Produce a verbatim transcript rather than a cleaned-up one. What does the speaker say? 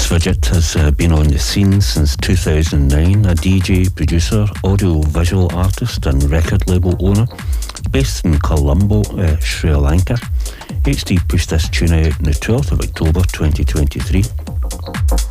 Vijit has uh, been on the scene since two thousand nine, a D J, producer, audio-visual artist and record label owner based in Colombo, uh, Sri Lanka. H D pushed this tune out on the twelfth of October twenty twenty-three.